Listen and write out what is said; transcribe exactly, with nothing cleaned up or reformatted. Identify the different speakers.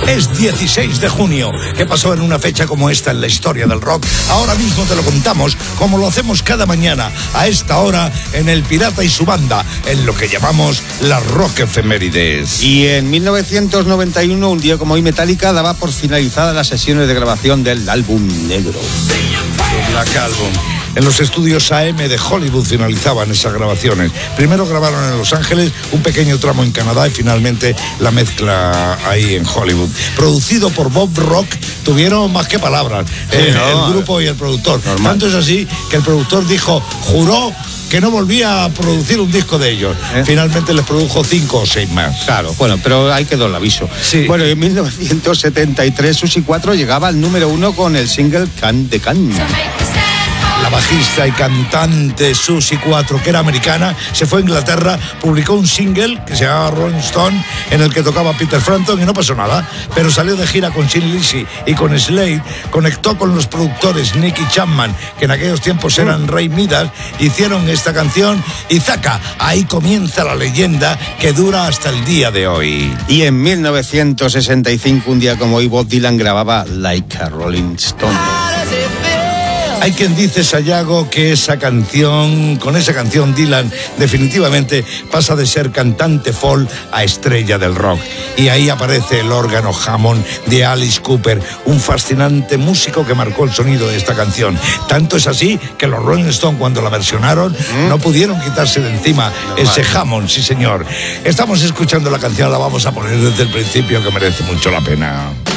Speaker 1: Es dieciséis de junio. ¿Qué pasó en una fecha como esta en la historia del rock? Ahora mismo te lo contamos, como lo hacemos cada mañana, a esta hora, en El Pirata y su banda, en lo que llamamos las Rock Efemérides.
Speaker 2: Y en mil novecientos noventa y uno, un día como hoy, Metallica daba por finalizadas las sesiones de grabación del álbum negro.
Speaker 1: Black Album. En los estudios A M de Hollywood finalizaban esas grabaciones. Primero grabaron en Los Ángeles, un pequeño tramo en Canadá y finalmente la mezcla ahí en Hollywood. Producido por Bob Rock, tuvieron más que palabras, sí, eh, no, el grupo y el productor. Normal. Tanto es así que el productor dijo, juró que no volvía a producir un disco de ellos. ¿Eh? Finalmente les produjo cinco o seis más.
Speaker 2: Claro, bueno, pero ahí quedó el aviso.
Speaker 1: Sí.
Speaker 2: Bueno, en mil novecientos setenta y tres, Susi cuatro llegaba al número uno con el single Can de Can.
Speaker 1: La bajista y cantante Susi cuatro, que era americana, se fue a Inglaterra, publicó un single que se llamaba Rolling Stone, en el que tocaba Peter Frampton y no pasó nada, pero salió de gira con Sin Lizzy y con Slade, conectó con los productores Nicky Chapman, que en aquellos tiempos eran Ray Midas, hicieron esta canción y ¡zaca! Ahí comienza la leyenda que dura hasta el día de hoy.
Speaker 2: Y en mil novecientos sesenta y cinco, un día como hoy, Bob Dylan grababa Like a Rolling Stone.
Speaker 1: Hay quien dice, Sayago, que esa canción, con esa canción Dylan definitivamente pasa de ser cantante folk a estrella del rock. Y ahí aparece el órgano Hammond de Alice Cooper, un fascinante músico que marcó el sonido de esta canción. Tanto es así que los Rolling Stones, cuando la versionaron, ¿Mm? no pudieron quitarse de encima no, ese vale. Hammond, sí señor. Estamos escuchando la canción, la vamos a poner desde el principio, que merece mucho la pena.